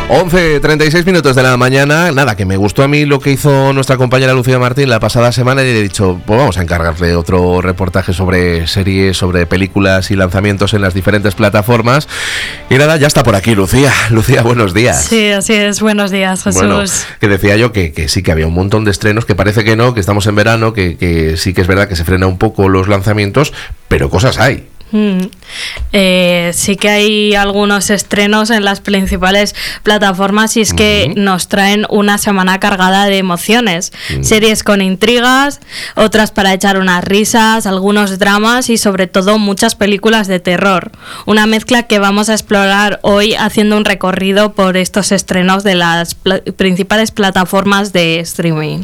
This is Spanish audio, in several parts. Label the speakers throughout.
Speaker 1: 11:36 minutos de la mañana. Nada, que me gustó a mí lo que hizo nuestra compañera Lucía Martín la pasada semana y le he dicho, pues vamos a encargarle otro reportaje sobre series, sobre películas y lanzamientos en las diferentes plataformas. Y nada, ya está por aquí Lucía. Lucía, buenos días.
Speaker 2: Sí, así es. Buenos días, Jesús.
Speaker 1: Bueno, que decía yo que sí que había un montón de estrenos, que parece que no, que estamos en verano, que sí que es verdad que se frena un poco los lanzamientos, pero cosas hay.
Speaker 2: Sí que hay algunos estrenos en las principales plataformas y es que nos traen una semana cargada de emociones, series con intrigas, otras para echar unas risas, algunos dramas y sobre todo muchas películas de terror, una mezcla que vamos a explorar hoy haciendo un recorrido por estos estrenos de las principales plataformas de streaming.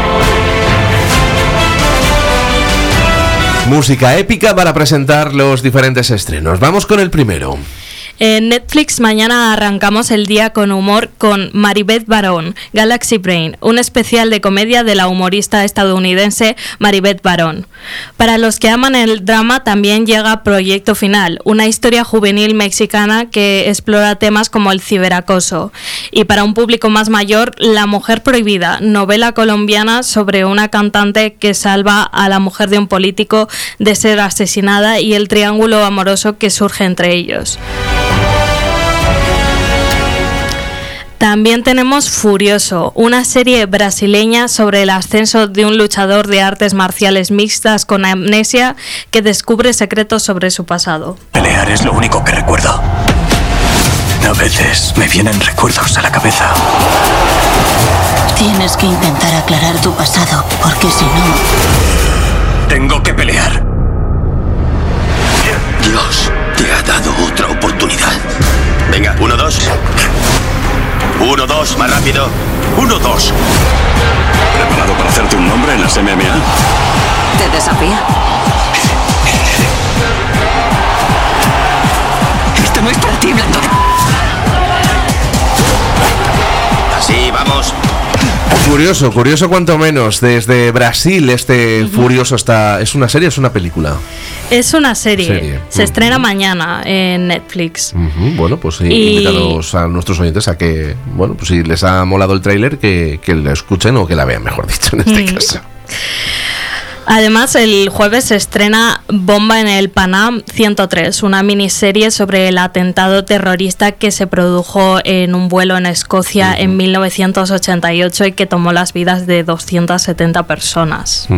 Speaker 1: Música épica para presentar los diferentes estrenos. Vamos con el primero.
Speaker 2: En Netflix mañana arrancamos el día con humor con Maribeth Barón, Galaxy Brain, un especial de comedia de la humorista estadounidense Maribeth Barón. Para los que aman el drama también llega Proyecto Final, una historia juvenil mexicana que explora temas como el ciberacoso. Y para un público más mayor, La Mujer Prohibida, novela colombiana sobre una cantante que salva a la mujer de un político de ser asesinada y el triángulo amoroso que surge entre ellos. También tenemos Furioso, una serie brasileña sobre el ascenso de un luchador de artes marciales mixtas con amnesia que descubre secretos sobre su pasado.
Speaker 3: Pelear es lo único que recuerdo. A veces me vienen recuerdos a la cabeza.
Speaker 4: Tienes que intentar aclarar tu pasado, porque si no...
Speaker 3: Tengo que pelear.
Speaker 5: Dios te ha dado otra oportunidad. Venga, 1, 2. 1, 2, más rápido. 1, 2.
Speaker 3: ¿Preparado para hacerte un nombre en las MMA?
Speaker 4: ¿Te desafía?
Speaker 3: Esto no es para ti, Blando.
Speaker 5: Así, vamos.
Speaker 1: Curioso cuanto menos. Desde Brasil Furioso está... ¿Es una serie o es una película?
Speaker 2: Es una serie. Se estrena mañana en Netflix.
Speaker 1: Bueno, pues invítalos a nuestros oyentes a que, bueno, pues si les ha molado el tráiler, que la escuchen o que la vean, mejor dicho, en este caso.
Speaker 2: Además, el jueves se estrena Bomba en el Panam 103, una miniserie sobre el atentado terrorista que se produjo en un vuelo en Escocia en 1988 y que tomó las vidas de 270 personas.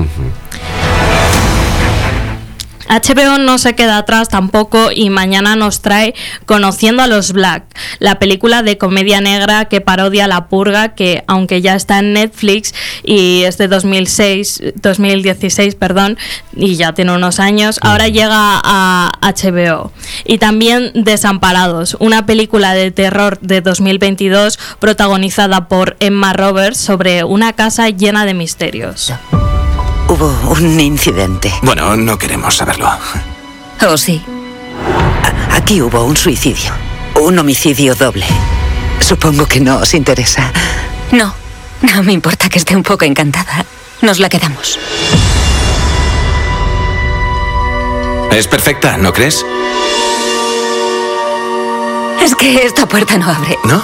Speaker 2: HBO no se queda atrás tampoco y mañana nos trae Conociendo a los Black, la película de comedia negra que parodia La Purga, que aunque ya está en Netflix y es de 2016, y ya tiene unos años, ahora llega a HBO. Y también Desamparados, una película de terror de 2022 protagonizada por Emma Roberts sobre una casa llena de misterios.
Speaker 4: Hubo un incidente.
Speaker 3: Bueno, no queremos saberlo.
Speaker 4: ¿Oh, sí? Aquí hubo un suicidio. Un homicidio doble. Supongo que no os interesa. No me importa que esté un poco encantada. Nos la quedamos.
Speaker 3: Es perfecta, ¿no crees?
Speaker 4: Es que esta puerta no abre.
Speaker 3: ¿No?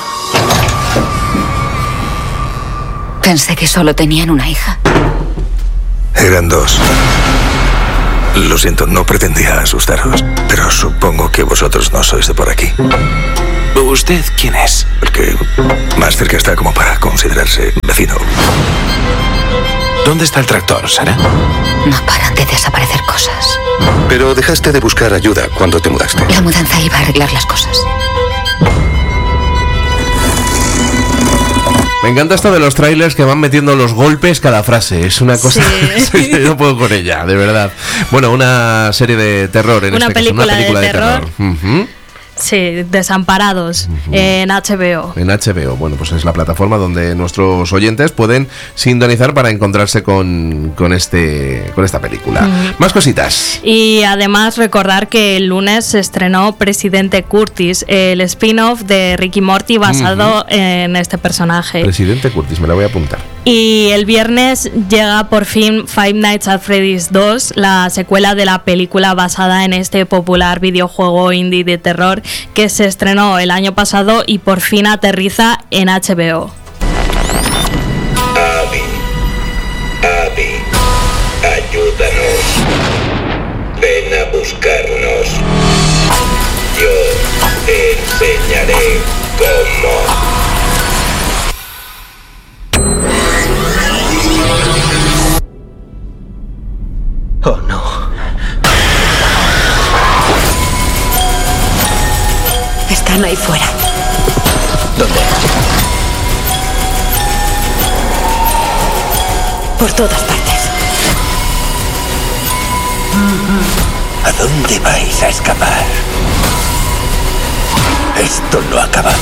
Speaker 4: Pensé que solo tenían una hija.
Speaker 6: Eran 2. Lo siento, no pretendía asustaros, pero supongo que vosotros no sois de por aquí.
Speaker 3: ¿Usted quién es?
Speaker 6: El que más cerca está como para considerarse vecino.
Speaker 3: ¿Dónde está el tractor, Sara?
Speaker 4: No paran de desaparecer cosas.
Speaker 6: Pero dejaste de buscar ayuda cuando te mudaste.
Speaker 4: La mudanza iba a arreglar las cosas.
Speaker 1: Me encanta esto de los trailers que van metiendo los golpes cada frase. Es una cosa... Sí. Yo no puedo con ella, de verdad. Bueno, una serie de terror en
Speaker 2: una
Speaker 1: este caso. Una película de terror.
Speaker 2: Sí, Desamparados, en HBO.
Speaker 1: En HBO, bueno, pues es la plataforma donde nuestros oyentes pueden sintonizar para encontrarse con esta película. Más cositas.
Speaker 2: Y además recordar que el lunes se estrenó Presidente Curtis, el spin-off de Rick y Morty basado en este personaje.
Speaker 1: Presidente Curtis, me la voy a apuntar.
Speaker 2: Y el viernes llega por fin Five Nights at Freddy's 2, la secuela de la película basada en este popular videojuego indie de terror que se estrenó el año pasado y por fin aterriza en HBO.
Speaker 7: Abby, ayúdanos. Ven a buscarnos. Yo te enseñaré cómo.
Speaker 3: Oh, no.
Speaker 4: Están ahí fuera.
Speaker 3: ¿Dónde?
Speaker 4: Por todas partes.
Speaker 3: ¿A dónde vais a escapar? Esto no ha acabado.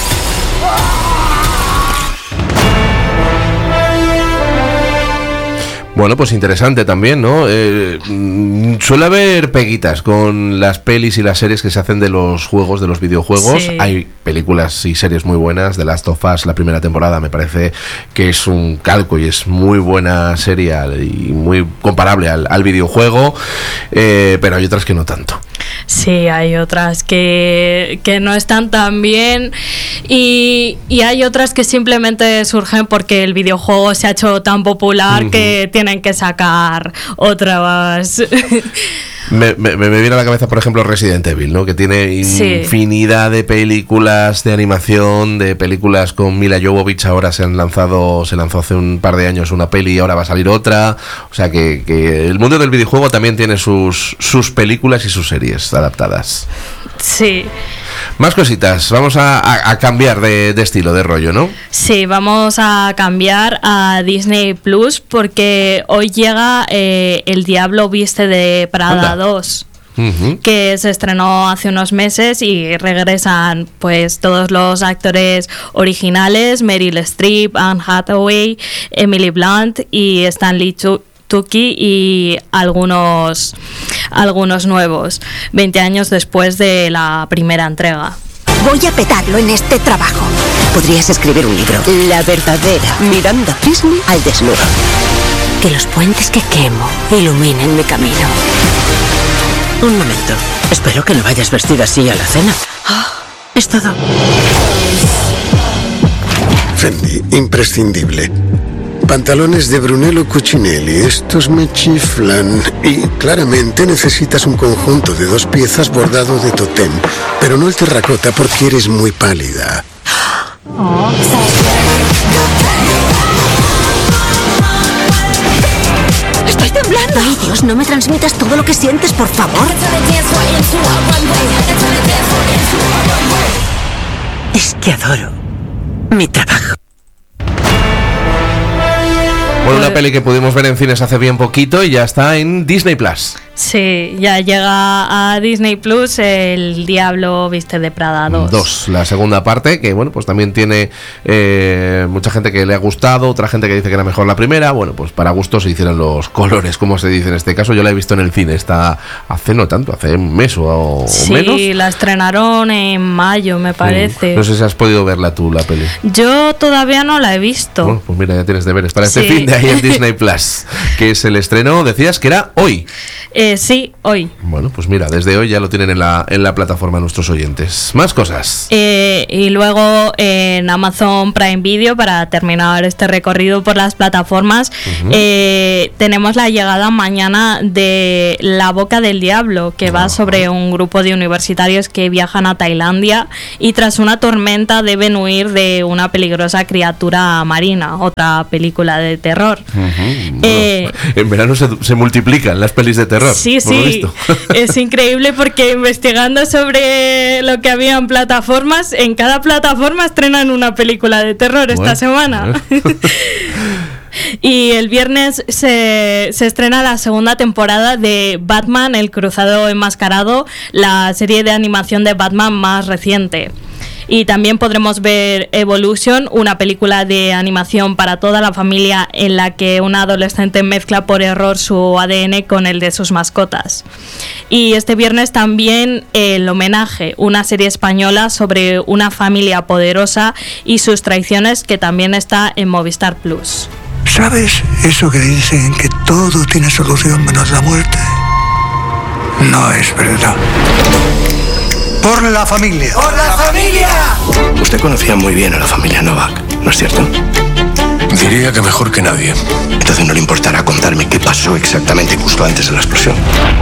Speaker 1: Bueno, pues interesante también, ¿no? Suele haber peguitas con las pelis y las series que se hacen de los juegos, de los videojuegos.
Speaker 2: Sí.
Speaker 1: Hay películas y series muy buenas. The Last of Us, la primera temporada, me parece que es un calco y es muy buena serie y muy comparable al videojuego, pero hay otras que no tanto.
Speaker 2: Sí, hay otras que no están tan bien y hay otras que simplemente surgen porque el videojuego se ha hecho tan popular que tienen que sacar otras.
Speaker 1: Me viene a la cabeza, por ejemplo, Resident Evil, ¿no? Que tiene infinidad de películas de animación, de películas con Mila Jovovich. Ahora se lanzó hace un par de años una peli y ahora va a salir otra. O sea que el mundo del videojuego también tiene sus películas y sus series adaptadas.
Speaker 2: Sí.
Speaker 1: Más cositas, vamos a cambiar de estilo, de rollo, ¿no?
Speaker 2: Sí, vamos a cambiar a Disney Plus porque hoy llega El Diablo Viste de Prada 2. Que se estrenó hace unos meses y regresan pues todos los actores originales: Meryl Streep, Anne Hathaway, Emily Blunt y Stanley Tucci y algunos nuevos, 20 años después de la primera entrega.
Speaker 4: Voy a petarlo en este trabajo. Podrías escribir un libro. La verdadera Miranda Priestley al desnudo. Que los puentes que quemo iluminen mi camino.
Speaker 8: Un momento. Espero que no vayas vestida así a la cena. Es todo.
Speaker 9: Fendi, imprescindible. Pantalones de Brunello Cucinelli, estos me chiflan. Y claramente necesitas un conjunto de 2 piezas bordado de totem, pero no el terracota porque eres muy pálida.
Speaker 4: Estoy temblando. Ay, Dios, no me transmitas todo lo que sientes, por favor.
Speaker 8: Es que adoro mi trabajo.
Speaker 1: Bueno, una peli que pudimos ver en cines hace bien poquito y ya está en Disney Plus.
Speaker 2: Sí, ya llega a Disney Plus El Diablo Viste de Prada 2.
Speaker 1: La segunda parte, que bueno, pues también tiene mucha gente que le ha gustado, otra gente que dice que era mejor la primera. Bueno, pues para gusto se hicieron los colores, como se dice en este caso. Yo la he visto en el cine, está hace no tanto, hace un mes o menos.
Speaker 2: Sí, la estrenaron en mayo, me parece.
Speaker 1: No sé si has podido verla tú, la peli.
Speaker 2: Yo todavía no la he visto.
Speaker 1: Bueno, pues mira, ya tienes deberes para este fin de ahí en Disney Plus, que es el estreno, decías que era hoy.
Speaker 2: Sí, hoy.
Speaker 1: Bueno, pues mira, desde hoy ya lo tienen en la plataforma nuestros oyentes. Más cosas.
Speaker 2: Y luego en Amazon Prime Video, para terminar este recorrido por las plataformas, tenemos la llegada mañana de La Boca del Diablo, que va sobre un grupo de universitarios que viajan a Tailandia y tras una tormenta deben huir de una peligrosa criatura marina, otra película de terror.
Speaker 1: Bueno, en verano se multiplican las pelis de terror.
Speaker 2: Sí, es increíble porque investigando sobre lo que había en plataformas, en cada plataforma estrenan una película de terror esta semana. Y el viernes se estrena la segunda temporada de Batman, el Cruzado Enmascarado, la serie de animación de Batman más reciente. Y también podremos ver Evolution, una película de animación para toda la familia en la que una adolescente mezcla por error su ADN con el de sus mascotas. Y este viernes también El Homenaje, una serie española sobre una familia poderosa y sus traiciones, que también está en Movistar Plus.
Speaker 10: ¿Sabes eso que dicen, que todo tiene solución menos la muerte? No es verdad. ¡Por la familia!
Speaker 3: ¡Por la familia! Usted conocía muy bien a la familia Novak, ¿no es cierto?
Speaker 6: Diría que mejor que nadie.
Speaker 3: Entonces no le importará contarme qué pasó exactamente justo antes de la explosión.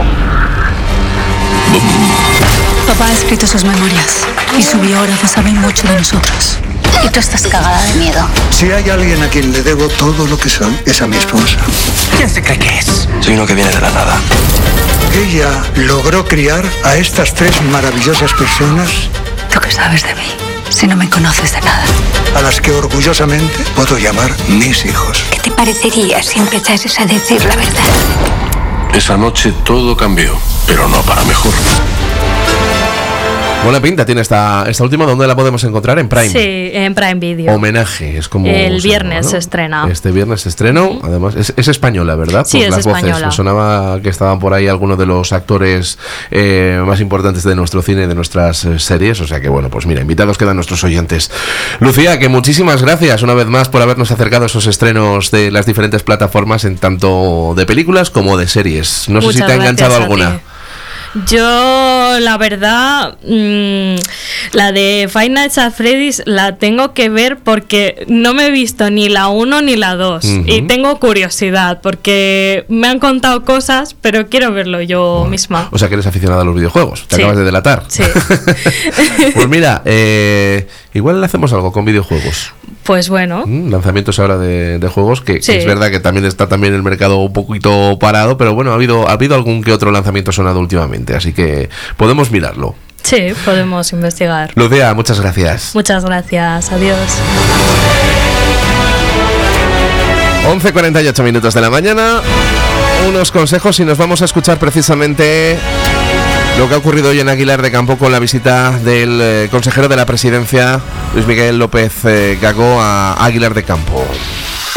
Speaker 11: Papá ha escrito sus memorias y su biógrafa sabe mucho de nosotros. Y tú estás cagada de miedo.
Speaker 10: Si hay alguien a quien le debo todo lo que soy, es a mi esposa.
Speaker 3: ¿Quién se cree que es? Soy uno que viene de la nada.
Speaker 10: Ella logró criar a estas 3 maravillosas personas.
Speaker 11: ¿Tú qué sabes de mí? Si no me conoces de nada.
Speaker 10: A las que orgullosamente puedo llamar mis hijos.
Speaker 11: ¿Qué te parecería si empezases a decir la verdad?
Speaker 6: Esa noche todo cambió, pero no para mejor.
Speaker 1: Buena pinta tiene esta última. ¿Dónde la podemos encontrar? En Prime.
Speaker 2: Sí, en Prime Video.
Speaker 1: Homenaje, es como
Speaker 2: el viernes
Speaker 1: llama, ¿no?
Speaker 2: se estrena.
Speaker 1: Este viernes se estreno. Además, es española, ¿verdad?
Speaker 2: Sí, es
Speaker 1: las
Speaker 2: española.
Speaker 1: voces. Me sonaba que estaban por ahí algunos de los actores más importantes de nuestro cine y de nuestras series. O sea que, bueno, pues mira, invitados quedan nuestros oyentes. Lucía, que muchísimas gracias una vez más por habernos acercado a esos estrenos de las diferentes plataformas, en tanto de películas como de series. No sé si te ha enganchado alguna.
Speaker 2: Yo, la verdad, la de Five Nights at Freddy's la tengo que ver porque no me he visto ni la 1 ni la 2. Y tengo curiosidad porque me han contado cosas, pero quiero verlo yo misma.
Speaker 1: O sea que eres aficionada a los videojuegos. Te acabas de delatar.
Speaker 2: Sí.
Speaker 1: Pues mira, igual le hacemos algo con videojuegos.
Speaker 2: Pues bueno.
Speaker 1: Lanzamientos ahora de juegos, que es verdad que también está también el mercado un poquito parado, pero bueno, ha habido algún que otro lanzamiento sonado últimamente, así que podemos mirarlo.
Speaker 2: Sí, podemos investigar.
Speaker 1: Lucía, muchas gracias.
Speaker 2: Muchas gracias, adiós.
Speaker 1: 11:48 minutos de la mañana. Unos consejos y nos vamos a escuchar precisamente lo que ha ocurrido hoy en Aguilar de Campo con la visita del consejero de la Presidencia, Luis Miguel López Gago, a Aguilar de Campo.